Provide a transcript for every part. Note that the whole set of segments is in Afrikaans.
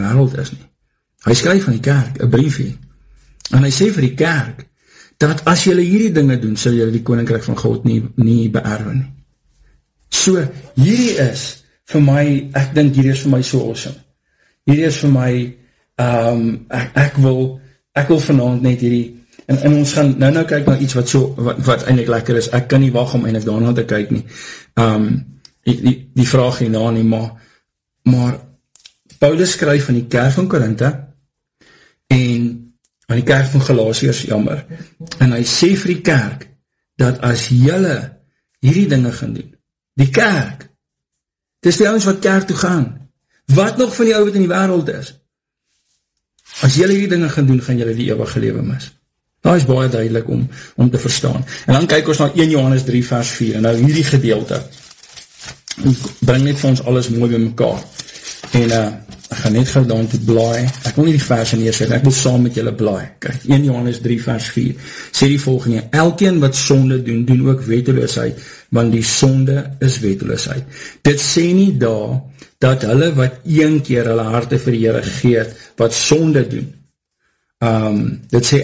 wêreld is nie. Hy skryf van die kerk, 'n briefie, en hy sê vir die kerk, dat as julle hierdie dinge doen, sal julle die koninkryk van God nie beerwe nie. So, hierdie is vir my, ek dink hierdie is vir my so awesome. Hierdie is vir my, ek wil vanaand net hierdie, en ons gaan nou kyk na iets wat eintlik lekker is. Ek kan nie wag om eintlik daarna te kyk nie. Die vraag hierna nie, maar Paulus skryf van die kerk van Korinthe en aan die kerk van Galasiërs, jammer. En hy sê vir die kerk dat as julle hierdie dinge gaan doen, die kerk, dis die ouens wat kerk toe gaan, wat nog van die ou wat in die wêreld is, as julle hierdie dinge gaan doen, gaan julle die ewige lewe mis. Daar is baie duidelik om te verstaan. En dan kyk ons na 1 Johannes 3 vers 4, en nou hierdie gedeelte, bring net vir ons alles mooi by mekaar. En ek gaan net gou daan toe blaai, ek wil nie die verse neerset, ek wil saam met julle blaai. Kijk, 1 Johannes 3 vers 4, sê die volgende, elkeen wat sonde doen, doen ook wetteloosheid, want die sonde is wetteloosheid. Dit sê nie daar, dat hulle wat een keer hulle harte vir die Here gee, wat sonde doen, dit sê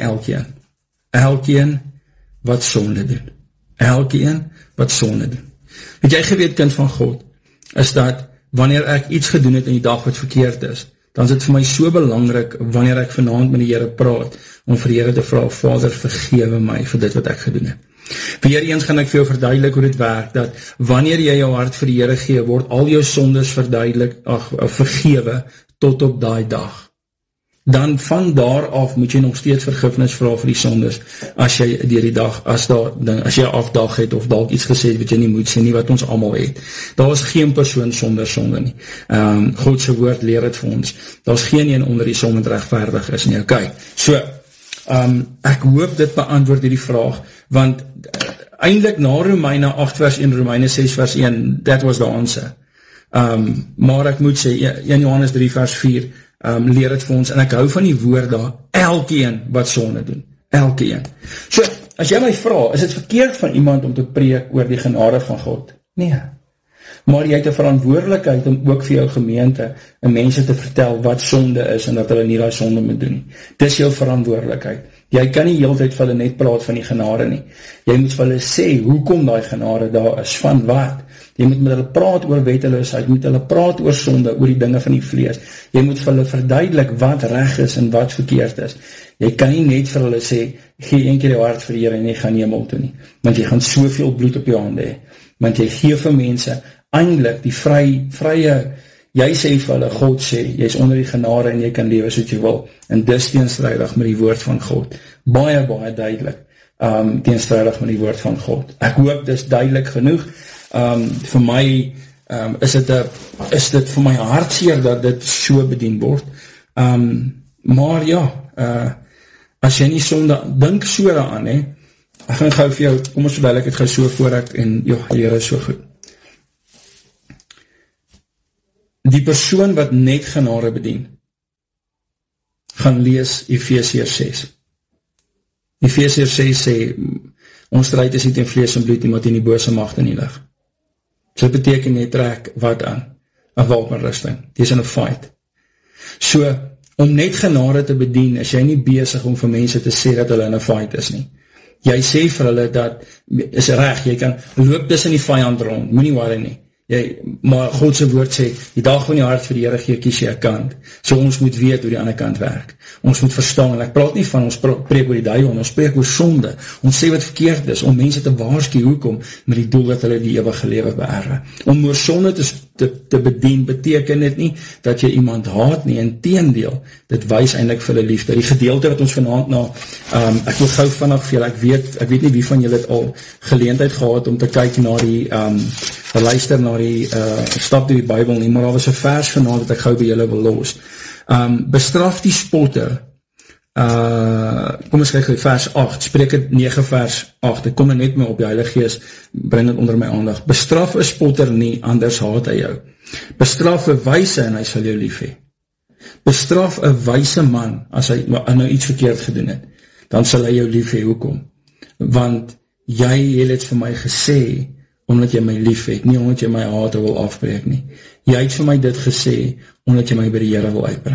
elkeen wat sonde doen, elkeen wat sonde doen. Het jy geweet, kind van God, is dat wanneer ek iets gedoen het in die dag wat verkeerd is, dan is dit vir my so belangrik, wanneer ek vanaand met die Here praat, om vir die Here te vra, Vader, vergewe my vir dit wat ek gedoen het. Weer eens gaan ek vir jou verduidelik hoe dit werk, dat wanneer jy jou hart vir die Here gee, word al jou sondes vergewe tot op daai dag. Dan van daar af moet jy nog steeds vergifnis vra vir die sondes, as jy deur die dag, as jy afdag het, of dalk iets gesê het wat jy nie moet sê nie, wat ons almal het. Daar is geen persoon sonder sonde nie. God se woord leer het vir ons. Daar is geen een onder die son wat regverdig is nie. Okay. So, ek hoop dit beantwoord hierdie vraag, want eintlik na Romeine 8 vers 1, Romeine 6 vers 1, that was the answer. Maar ek moet sê, 1 Johannes 3 vers 4, leer het vir ons, en ek hou van die woord daar, elkeen wat sonde doen, elkeen. So, as jy my vraag, is het verkeerd van iemand om te preek oor die genade van God? Nee. Maar jy het 'n verantwoordelikheid om ook vir jou gemeente en mense te vertel wat sonde is, en dat hulle nie daai sonde moet doen nie. Dis jou verantwoordelikheid. Jy kan nie heeltyd vir hulle net praat van die genade nie. Jy moet vir hulle sê, hoekom daai genade daar is, van wat? Jy moet met hulle praat oor wetteloosheid, jy moet hulle praat oor sonde, oor die dinge van die vlees. Jy moet vir hulle verduidelik wat reg is en wat verkeerd is. Jy kan nie net vir hulle sê, gee een keer jou hart vir die Here en jy gaan hemel toe nie, want jy gaan soveel bloed op jou hande hê, want jy gee vir mense eindelijk die vrye, jy sê vir hulle, God sê, jy is onder die genade en jy kan lewe soos jy wil, en dis teenstrydig met die woord van God, baie duidelik, teenstrydig met die woord van God. Ek hoop dis duidelik genoeg. Vir my is dit vir my hartseer dat dit so bedien word, maar ja, as jy nie sonde, dink so daaraan, ek gaan gou vir jou, kom ons verduidelik het gou so voor ek, en ja, die Here is so goed. Die persoon wat net genade bedien, gaan lees Efesiërs 6. Efesiërs 6 sê, ons stryd is nie teen vlees en bloed nie, maar teen die bose magte in die lig. So dit beteken jy trek wat aan? 'n wapenrusting. Dis in 'n fight. So, om net genade te bedien, is jy nie besig om vir mense te sê dat hulle in 'n fight is nie. Jy sê vir hulle dat, is reg, jy kan loop tussen die vyand rond, moenie worry nie. Maar God se woord sê, die dag van jou hart vir die Here gee, kies jy 'n kant. So ons moet weet hoe die ander kant werk. Ons moet verstaan, en ek praat nie van ons preek oor die duiwel, ons preek oor sonde. Ons sê wat verkeerd is, om mense te waarsku hoekom, met die doel dat hulle die ewige lewe beerwe. Om oor sonde te bedien, beteken dit nie, dat jy iemand haat nie, inteendeel, dit wys eintlik vir hulle liefde. Die gedeelte wat ons vanaand na, ek wil gou vinnig vir julle, ek weet nie wie van julle het al geleentheid gehad om te kyk na die, luister na die stap deur die Bybel nie, maar daar was 'n vers vanaand wat ek gou by julle wil los. Bestraf die spotter, kom ons kyk vers 8, Spreuke 9 vers 8, dit kom net my op, die Heilige Gees bring dit onder my aandag. Bestraf 'n spotter nie, anders haat hy jou. Bestraf 'n wyse en hy sal jou lief hê. Bestraf 'n wyse man as hy nou iets verkeerd gedoen het, dan sal hy jou lief hê. Hoekom? Want jy het dit vir my gesê, omdat jy my lief het, nie omdat jy my haat wil afbreek nie. Jy het vir my dit gesê, omdat jy my by die Here wil uitbring.